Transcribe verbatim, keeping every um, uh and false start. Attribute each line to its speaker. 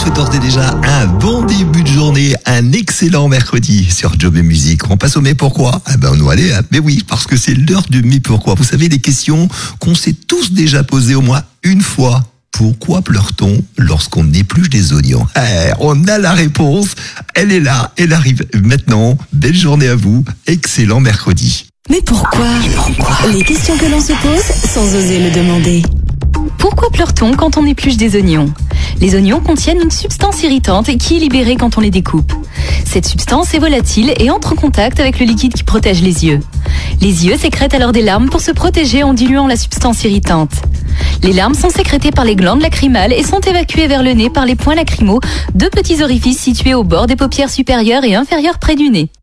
Speaker 1: souhaite d'ores et déjà un bon début de journée, un excellent mercredi sur Job et Musique. On passe au mais pourquoi? Ah ben on doit aller, hein. Mais oui, parce que c'est l'heure du mais pourquoi. Vous savez, des questions qu'on s'est tous déjà posées au moins une fois. Pourquoi pleure-t-on lorsqu'on épluche des oignons? Eh, on a la réponse, elle est là, elle arrive maintenant. Belle journée à vous, excellent mercredi.
Speaker 2: Mais pourquoi? Les questions que l'on se pose sans oser le demander.
Speaker 3: Pourquoi pleure-t-on quand on épluche des oignons? Les oignons contiennent une substance irritante qui est libérée quand on les découpe. Cette substance est volatile et entre en contact avec le liquide qui protège les yeux. Les yeux sécrètent alors des larmes pour se protéger en diluant la substance irritante. Les larmes sont sécrétées par les glandes lacrymales et sont évacuées vers le nez par les points lacrymaux, deux petits orifices situés au bord des paupières supérieures et inférieures près du nez.